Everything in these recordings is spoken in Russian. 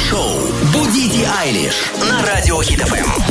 Шоу «Будите Айлиш» на Радио Хит ФМ.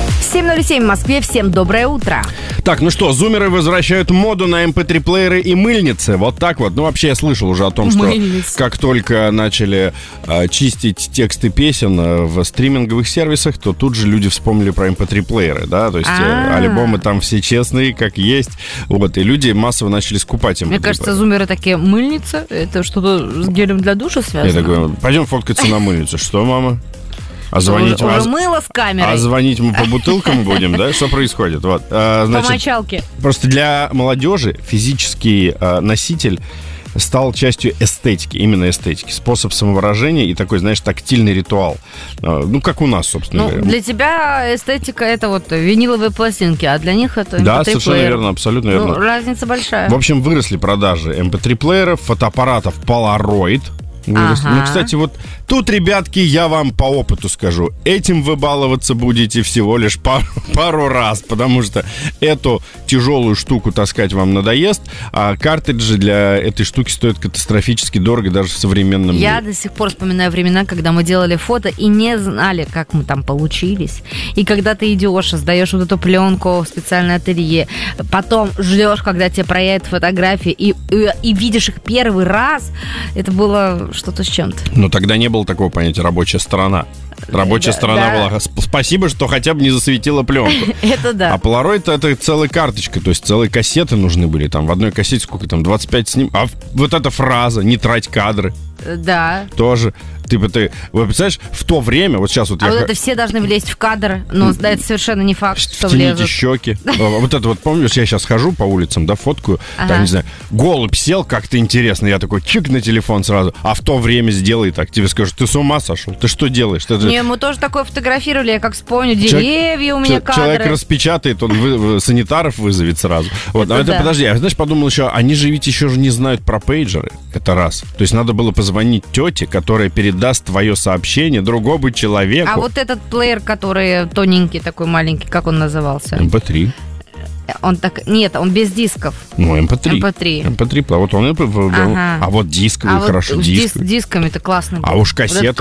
7:07 в Москве. Всем доброе утро. Так, ну что, зумеры возвращают моду на MP3-плееры и мыльницы. Вот так вот. Ну, вообще, я слышал уже о том, что как только начали чистить тексты песен в стриминговых сервисах, то тут же люди вспомнили про MP3-плееры, да? То есть альбомы там все честные, как есть. Вот, и люди массово начали скупать MP3-плееры. Мне кажется, зумеры такие, мыльница? Это что-то с гелем для душа связано? Я такой, пойдем фоткаться на мыльницу. Что, мама? А звонить, уже мыло с камерой. А звонить мы по бутылкам будем, да? Что происходит? Вот, значит, по мочалке. Просто для молодежи физический носитель стал частью эстетики, именно эстетики. Способ самовыражения и такой, знаешь, тактильный ритуал. Ну, как у нас, собственно говоря. Для тебя эстетика — это вот виниловые пластинки, а для них это MP3-плеер. Да, совершенно верно, абсолютно верно. Разница большая. В общем, выросли продажи MP3-плееров, фотоаппаратов Polaroid. Ага. Ну, кстати, вот тут, ребятки, я вам по опыту скажу. Этим вы баловаться будете всего лишь пару раз, потому что эту тяжелую штуку таскать вам надоест, а картриджи для этой штуки стоят катастрофически дорого даже в современном мире. Я до сих пор вспоминаю времена, когда мы делали фото и не знали, как мы там получились. И когда ты идешь, сдаешь вот эту пленку в специальное ателье, потом ждешь, когда тебе проявят фотографии, и видишь их первый раз, это было что-то с чем-то. Но тогда не было такого понятия «рабочая сторона». Рабочая сторона была. Спасибо, что хотя бы не засветила пленку. Это да. А Polaroid — это целая карточка, то есть целые кассеты нужны были. Там в одной кассете сколько там, 25 снимков. А вот эта фраза «не трать кадры». Да. Тоже. Вы представляешь, в то время, вот сейчас вот вот это все должны влезть в кадр, но это совершенно не факт, что влезут. щеки. Вот это вот, помнишь, я сейчас хожу по улицам, да, фоткаю, там, не знаю, голубь сел как-то интересно, я такой чик на телефон сразу, а в то время сделай так, тебе скажут, ты с ума сошел, ты что делаешь? Не, мы тоже такое фотографировали, я как вспомню, деревья у меня кадры. Человек распечатает, он санитаров вызовет сразу. Вот, подожди, я, знаешь, подумал еще, они же ведь еще не знают про пейджеры, это раз. То есть надо было позвонить тете, которая передаст твое сообщение другому человеку. А вот этот плеер, который тоненький, такой маленький, как он назывался? MP3. Он так... Нет, он без дисков. Ну, MP3. Вот он... А вот дисковый, хорошо, диск. С дисками-то классно. А уж кассеты.